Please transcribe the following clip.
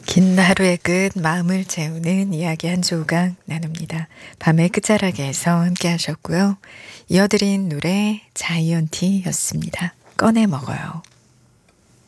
긴 하루의 끝 마음을 재우는 이야기 한 조각 나눕니다. 밤의 끝자락에서 함께 하셨고요. 이어드린 노래 자이언티였습니다. 꺼내 먹어요.